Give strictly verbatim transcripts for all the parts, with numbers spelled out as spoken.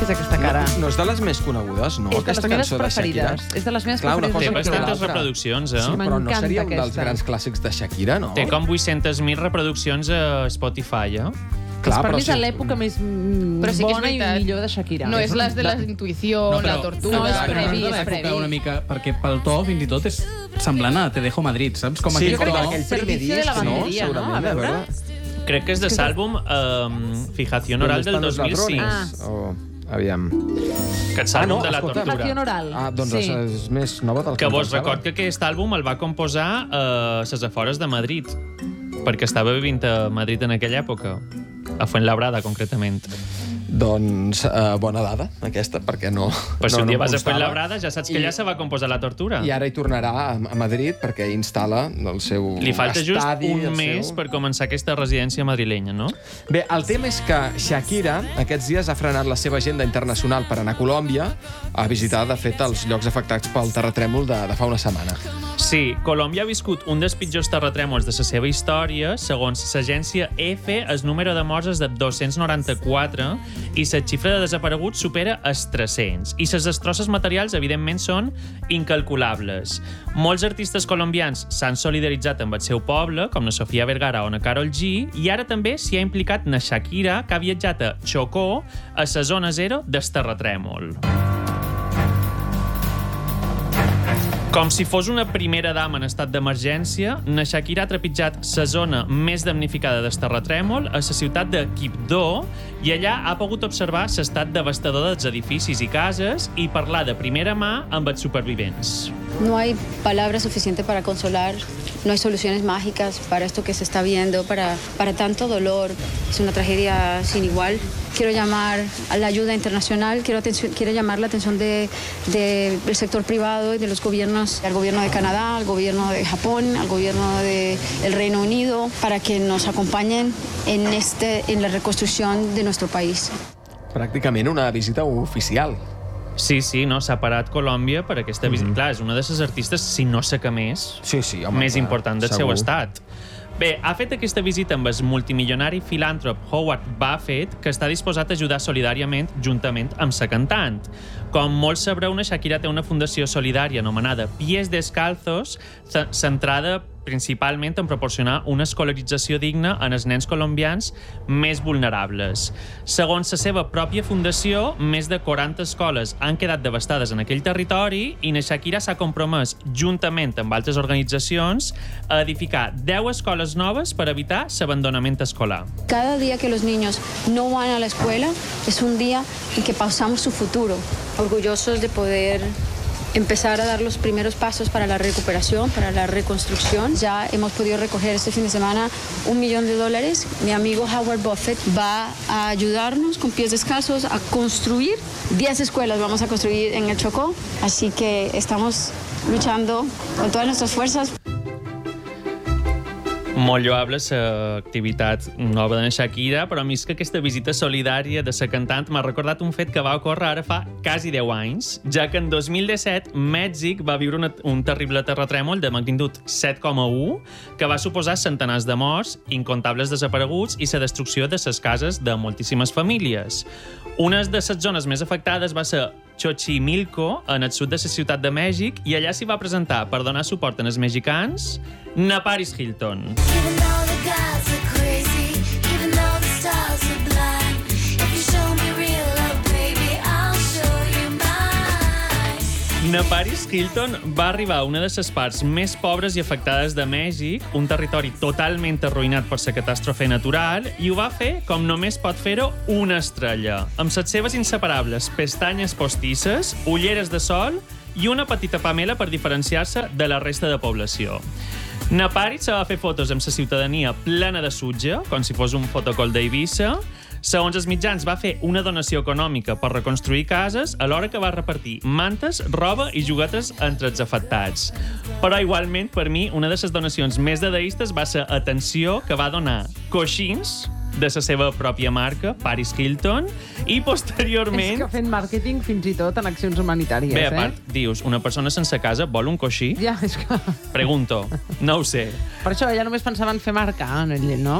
Què és aquesta cara? No, no és de les més conegudes, no? És de aquesta les meves cançó de Shakira. preferides. És de les meves Clar, una preferides. cosa Té que bastantes l'altra. reproduccions, eh? Sí, però no M'encanta seria un dels aquesta. grans clàssics de Shakira, no? Té com vuit-centes mil reproduccions a Spotify, eh? Clar, per però mi és sí. l'època més mm, Però sí que és bona i veritat. millor de Shakira. No és les de la intuïció, No, la però- tortura... No, és Exacte. previ, Parlant de és l'època previ. una mica, perquè pel to fins i tot és semblant a Te dejo Madrid, saps? Com Sí, aquell com to. aquell primer Servicio de disc, no? lavanderia, no? Segurament, A veure. veure. Crec que és de l'àlbum um, Fijación Oral del dos mil cinc. Ah. Oh, aviam. Que és Ah, l'àlbum no, de la escolta. tortura. Fijación Oral. Ah, doncs Sí. és més nova del que Que em vos pensava. record que aquest àlbum el va composar a les afores de Madrid, perquè estava vivint a Madrid en aquella època, a Fuenlabrada, concretament. Doncs uh, bona dada, aquesta, perquè no... Però si no, un dia no em vas a constava. Fuenlabrada ja saps que I- allà se va composar la tortura. I ara hi tornarà a, a Madrid perquè instal·la el seu Li falta just estadi, un el mes seu... per començar aquesta residència madrilenya, no? Bé, el tema és que Shakira aquests dies ha frenat la seva agenda internacional per anar a Colòmbia a visitar, de fet, els llocs afectats pel terratrèmol de, de fa una setmana. Sí, Colòmbia ha viscut un dels pitjors terratrèmols de la seva història. Segons l'agència EFE, el número de morts és de dos-cents noranta-quatre i la xifra de desapareguts supera els tres-cents. I les destrosses materials, evidentment, són incalculables. Molts artistes colombians s'han solidaritzat amb el seu poble, com na Sofía Vergara o na Karol G, i ara també s'hi ha implicat na Shakira, que ha viatjat a Chocó, a la zona zero del terratrèmol. Com si fos una primera dama en estat d'emergència, na Shakira ha trepitjat la zona més damnificada del terratrèmol a la ciutat de Quibdó i allà ha pogut observar l'estat devastador dels edificis i cases i parlar de primera mà amb els supervivents. No hay palabras suficientes para consolar, no hay soluciones mágicas para esto que se está viendo, para, para tanto dolor. Es una tragedia sin igual. Quiero llamar a la ayuda internacional, quiero, atención, quiero llamar la atención de, de, del sector privado y de los gobiernos, al gobierno de Canadá, al gobierno de Japón, al gobierno del Reino Unido, para que nos acompañen en, este, en la reconstrucción de nuestro país. Pràcticament una visita oficial. Sí, sí, no? S'ha parat Colòmbia per aquesta visita. Mm-hmm. Clar, és una de les artistes, si no sé que més, Sí, sí, home, més clar, important del segur. seu estat. Bé, ha fet aquesta visita amb el multimilionari filàntrop Howard Buffett, que està disposat a ajudar solidàriament juntament amb la cantant. Com molts sabreu, una Shakira té una fundació solidària anomenada Pies Descalzos, centrada principalment en proporcionar una escolarització digna en els nens colombians més vulnerables. Segons la seva pròpia fundació, més de quaranta escoles han quedat devastades en aquell territori i na Shakira s'ha compromès, juntament amb altres organitzacions, a edificar deu escoles noves per evitar l'abandonament escolar. Cada día que los niños no van a la escuela es un día en que pausamos su futuro. Orgullosos de poder empezar a dar los primeros pasos para la recuperación, para la reconstrucción. Ya hemos podido recoger este fin de semana un millón de dólares. Mi amigo Howard Buffett va a ayudarnos con Pies Descalzos a construir diez escuelas. Vamos a construir en el Chocó. Así que estamos luchando con todas nuestras fuerzas. Molt lloable l'activitat nova de Shakira, però a mi és que aquesta visita solidària de la cantant m'ha recordat un fet que va ocórrer ara fa quasi deu anys, ja que en dos mil disset Mèxic va viure una, un terrible terratrèmol de magnitud set coma u que va suposar centenars de morts, incontables desapareguts i la destrucció de les cases de moltíssimes famílies. Una de les zones més afectades va ser Xochimilco, en el sud de la ciutat de Mèxic, i allà s'hi va presentar per donar suport als mexicans na Paris Hilton. Na Paris Hilton va arribar a una de les parts més pobres i afectades de Mèxic, un territori totalment arruïnat per la catàstrofe natural, i ho va fer com només pot fer-ho una estrella, amb les seves inseparables pestanyes postisses, ulleres de sol i una petita pamela per diferenciar-se de la resta de població. Na Paris se va fer fotos amb la ciutadania plena de sutge, com si fos un fotocol d'Eivissa. Segons els mitjans, va fer una donació econòmica per reconstruir cases, alhora que va repartir mantes, roba i juguetes entre els afectats. Però igualment, per mi, una de les donacions més dadaistes va ser atenció, que va donar coixins de la seva pròpia marca, Paris Hilton, i posteriorment... És que fent màrqueting fins i tot en accions humanitàries, Bé, a eh? part, dius, una persona sense casa vol un coixí? Ja, és que... Pregunto, no ho sé. Per això ella només pensava en fer marca, no?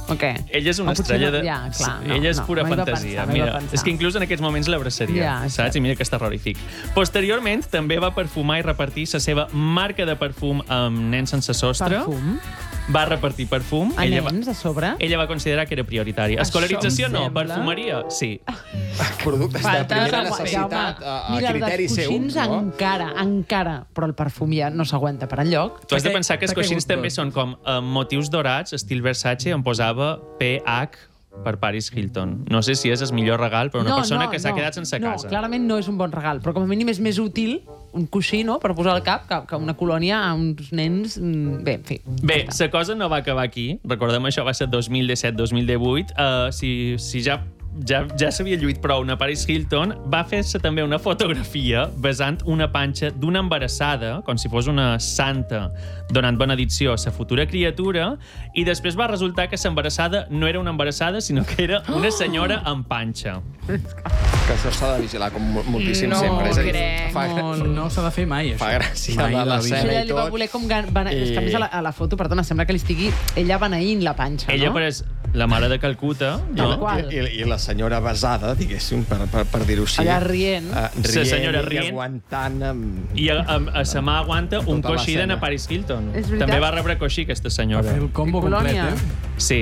o què? Ella és una O potser estrella no- de... Ja, clar, sí, no, ella és no, pura no hi va fantasia. pensar, no hi va Mira, pensar. és que inclús en aquests moments l'abraçaria, Ja, és saps? cert. I mira que està terrorífic. Posteriorment, també va perfumar i repartir la seva marca de perfum amb nens sense sostre. Perfum? Va repartir perfum. A ella nens, va... a sobre? Ella va considerar que era prioritari. Això Escolarització em no, sembla- perfumeria sí. Productes de Falta primera de- necessitat a, a Mira, criteri els seu, coixins no? encara, encara, però el perfum ja no s'aguanta per enlloc. Tu has de Per què- pensar que els per què coixins gustos? també són com eh, motius dorats, estil Versace, on posava P H per Paris Hilton. No sé si és el millor regal, però una persona que s'ha quedat sense casa. No, clarament no és un bon regal, però com a mínim és més útil un coixí, no?, per posar al cap, que, que una colònia a uns nens... mm, Bé, en fi. Bé, la cosa no va acabar aquí. Recordem, això va ser dos mil disset dos mil divuit. Uh, si, si ja ja, ja s'havia lluit prou una Paris Hilton, va fer-se també una fotografia besant una panxa d'una embarassada, com si fos una santa donant benedicció a sa futura criatura, i després va resultar que l'embarassada no era una embarassada, sinó que era una senyora amb panxa. Que això s'ha de vigilar com mol- moltíssim No sempre. És a dir, crec, fa, molt. No s'ha de fer mai, això. fa gràcia Mai la, de la vida. escena Ella i li va tot. voler com... Gan... Bene... I- És que a més a la, a la foto, perdona, sembla que li estigui ella beneint la panxa, Ella, no? però és la mare de Calcuta, Tal no? qual. I, i, I la senyora besada, diguéssim, per, per, per dir-ho així. Allà rient. Uh, La senyora i rient. aguantant... Amb... I a, a, a sa mà aguanta un Tota coixí de l'escena. na Paris Hilton. És veritat. També va rebre coixí, aquesta Va senyora. fer el combo I complet, colònia. eh? Sí.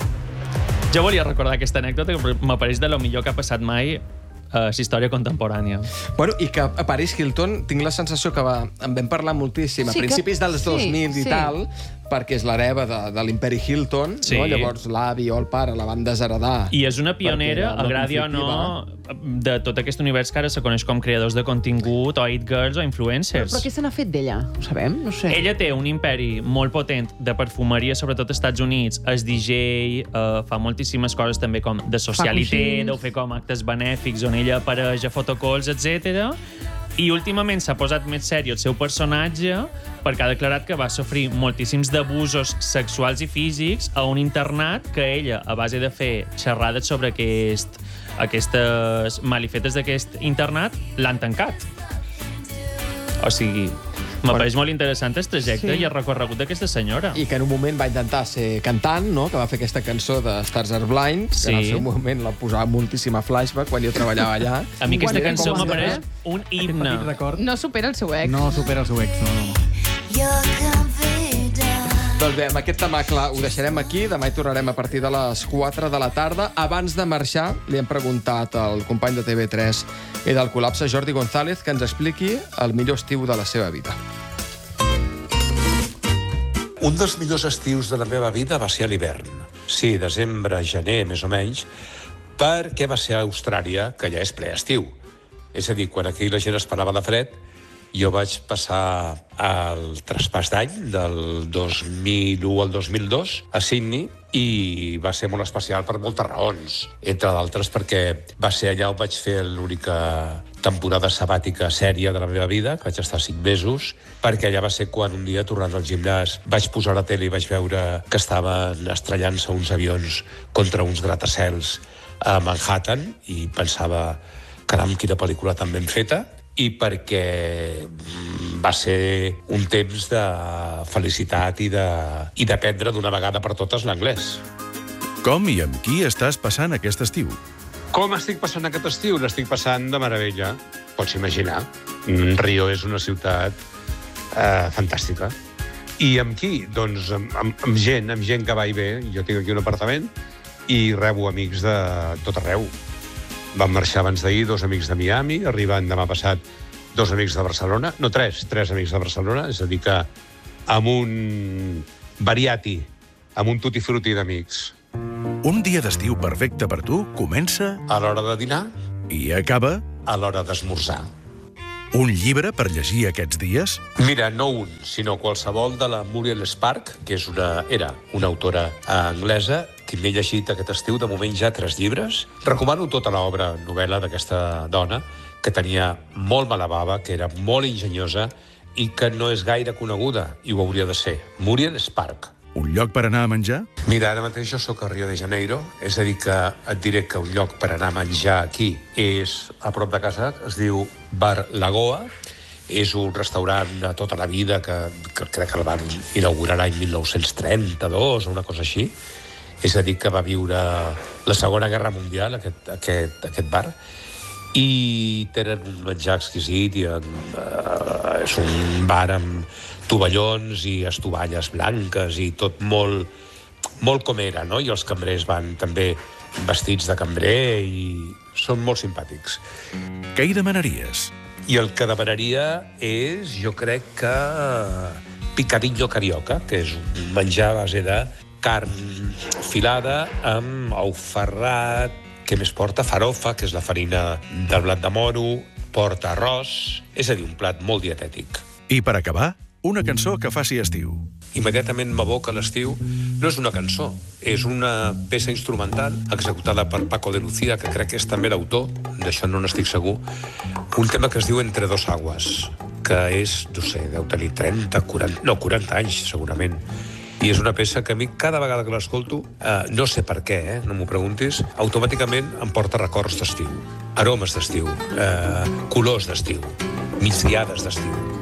Jo volia recordar aquesta anècdota que m'apareix de lo millor que ha passat mai a la història contemporània. Bueno, i que a Paris Hilton tinc la sensació que va, en vam parlar moltíssim a Sí que- principis dels sí, dos mil i sí. tal, perquè és l'hereva de, de l'imperi Hilton, Sí. no? Llavors l'avi o el pare la van desheredar. I és una pionera, Perquè era agradi o no, de tot aquest univers que ara se coneix com creadors de contingut, o it girls, o influencers. Però què se n'ha fet d'ella? Ho sabem? No sé. Ella té un imperi molt potent de perfumeria, sobretot als Estats Units. És D J, eh, fa moltíssimes coses també com de socialité, coixins. deu fer com actes benèfics on ella apareix a fotocalls, etcètera. I últimament s'ha posat més sèrio el seu personatge perquè ha declarat que va sofrir moltíssims d'abusos sexuals i físics a un internat que ella, a base de fer xerrades sobre aquest, aquestes malifetes d'aquest internat, l'han tancat. O sigui, m'apareix molt interessant el trajecte Sí. i el recorregut d'aquesta senyora. I que en un moment va intentar ser cantant, no? Que va fer aquesta cançó de Stars Are Blind, que Sí. en el seu moment la posava moltíssim a flashback quan jo treballava allà. A mi aquesta Bueno, cançó com es m'apareix deia? un Aquest himne. petit record No supera el seu ex. no supera el seu ex, no, no. Doncs bé, amb aquest tema clar ho deixarem aquí. Demà hi tornarem a partir de les quatre de la tarda. Abans de marxar, li hem preguntat al company de T V tres i del Col·lapse, Jordi González, que ens expliqui el millor estiu de la seva vida. Un dels millors estius de la meva vida va ser a l'hivern. Sí, desembre, gener, més o menys, perquè va ser a Austràlia, que ja és ple estiu. És a dir, quan aquí la gent esperava la fred, jo vaig passar el traspàs d'any del dos mil u al dos mil dos a Sydney i va ser molt especial per moltes raons. Entre d'altres perquè va ser allà on vaig fer l'única temporada sabàtica sèria de la meva vida, que vaig estar cinc mesos, perquè allà va ser quan un dia, tornant al gimnàs, vaig posar la tele i vaig veure que estaven estrellant-se uns avions contra uns gratacels a Manhattan i pensava, caram, quina pel·lícula tan ben feta, i perquè va ser un temps de felicitat i de, i d'aprendre d'una vegada per totes l'anglès. Com i amb qui estàs passant aquest estiu? Com estic passant aquest estiu? L'estic passant de meravella. Pots imaginar. Mm, Rio és una ciutat eh, fantàstica. I amb qui? Doncs amb, amb, amb gent, amb gent que va i ve. Jo tinc aquí un apartament i rebo amics de tot arreu. Van marxar abans d'ahir dos amics de Miami, arriben demà passat dos amics de Barcelona, no tres, tres amics de Barcelona, és a dir que amb un variati, amb un tutti-frutti d'amics. Un dia d'estiu perfecte per tu comença A l'hora de dinar, i acaba a l'hora d'esmorzar. un llibre per llegir aquests dies? Mira, no un, sinó qualsevol de la Muriel Spark, que és una, era una autora anglesa, que m'he llegit aquest estiu, de moment ja tres llibres. Recomano tota l'obra novel·la d'aquesta dona, que tenia molt mala bava, que era molt enginyosa i que no és gaire coneguda, i ho hauria de ser. Muriel Spark. Un lloc per anar a menjar? Mira, ara mateix jo sóc a Rio de Janeiro, és a dir que et diré que un lloc per anar a menjar aquí és a prop de casa, es diu Bar Lagoa, és un restaurant de tota la vida que, que crec que el van inaugurar l'any mil nou-cents trenta-dos o una cosa així, És a dir, que va viure la Segona Guerra Mundial, aquest, aquest, aquest bar, i tenen un menjar exquisit, i en, uh, és un bar amb tovallons i estovalles blanques i tot molt, molt com era, no? I els cambrers van també vestits de cambrer i són molt simpàtics. Què hi demanaries? I el que demanaria és, jo crec que picadillo carioca, que és un menjar a base de carn filada amb ou ferrat, què més porta? Farofa, que és la farina del blat de moro, porta arròs, és a dir, un plat molt dietètic. I per acabar, una cançó que faci estiu. Immediatament m'aboca l'estiu. No és una cançó, és una peça instrumental executada per Paco de Lucía, que crec que és també l'autor, d'això no n'estic segur, un tema que es diu Entre dos aguas, que és, no sé, deu tenir trenta, quaranta, no, quaranta anys, segurament. I és una peça que a mi, cada vegada que l'escolto, eh, no sé per què, eh, no m'ho preguntis, automàticament em porta records d'estiu, aromes d'estiu, eh, colors d'estiu, migdiades d'estiu.